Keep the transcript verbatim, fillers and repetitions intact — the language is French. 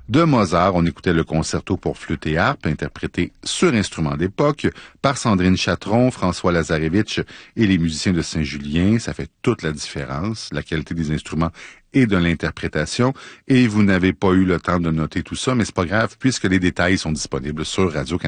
De Mozart, on écoutait le concerto pour flûte et harpe, interprété sur instrument d'époque par Sandrine Chatron, François Lazarevitch et les musiciens de Saint-Julien. Ça fait toute la différence, la qualité des instruments et de l'interprétation. Et vous n'avez pas eu le temps de noter tout ça, mais c'est pas grave puisque les détails sont disponibles sur Radio-Canada.